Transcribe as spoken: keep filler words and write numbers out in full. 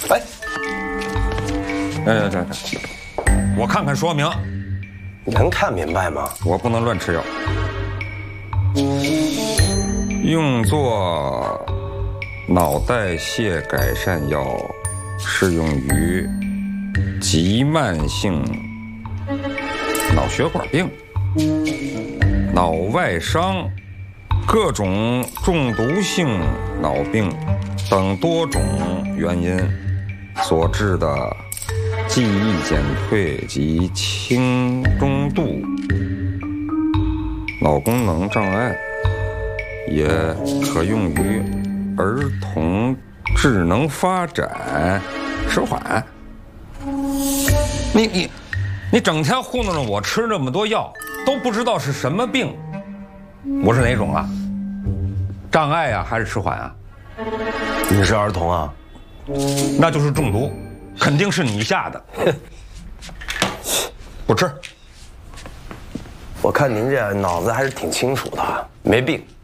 哎，哎，这这，我看看说明。 你能看明白吗？ 我不能乱吃药。用作脑代谢改善药，适用于急慢性脑血管病、脑外伤、各种中毒性脑病等多种原因所致的记忆减退及轻中度脑功能障碍，也可用于儿童智能发展迟缓。你你你整天糊弄着我吃那么多药，都不知道是什么病。我是哪种啊？障碍啊，还是迟缓啊？ 你是儿童啊？ 那就是中毒，肯定是你下的。不吃。 我看您这脑子还是挺清楚的，没病。